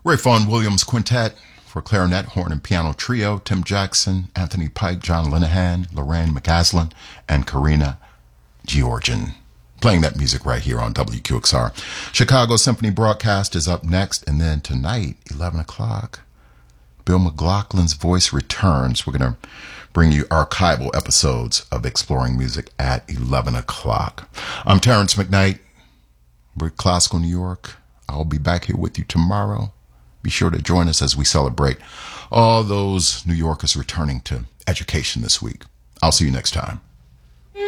Ray Vaughan Williams Quintet for clarinet, horn, and piano trio. Tim Jackson, Anthony Pike, John Linehan, Lorraine McCaslin, and Karina Georgian. Playing that music right here on WQXR. Chicago Symphony Broadcast is up next, and then tonight, 11 o'clock, Bill McLaughlin's voice returns. We're going to bring you archival episodes of Exploring Music at 11 o'clock. I'm Terrence McKnight. We're Classical New York. I'll be back here with you tomorrow. Be sure to join us as we celebrate all those New Yorkers returning to education this week. I'll see you next time.